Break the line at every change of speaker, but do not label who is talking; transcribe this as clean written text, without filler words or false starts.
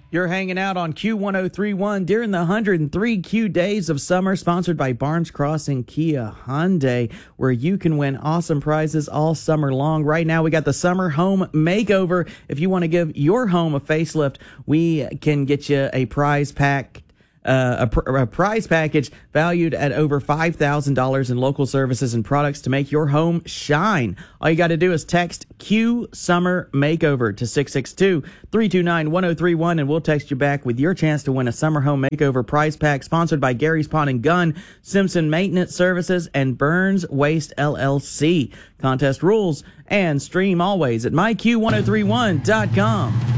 You're hanging out on Q1031 during the 103 Q days of summer, sponsored by Barnes Cross and Kia Hyundai, where you can win awesome prizes all summer long. Right now, we got the Summer Home Makeover. If you want to give your home a facelift, we can get you a prize pack. A prize package valued at over $5,000 in local services and products to make your home shine. All you got to do is text Q Summer Makeover to 662-329-1031, and we'll text you back with your chance to win a Summer Home Makeover prize pack sponsored by Gary's Pawn and Gun, Simpson Maintenance Services, and Burns Waste LLC. Contest rules and stream always at myQ1031.com.